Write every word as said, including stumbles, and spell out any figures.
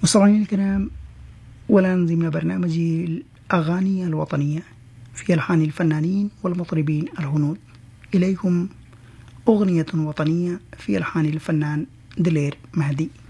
مستمعينا الكرام، والآن ضمن برنامج الأغاني الوطنية في ألحان الفنانين والمطربين الهنود، إليكم أغنية وطنية في ألحان الفنان دلير مهدي.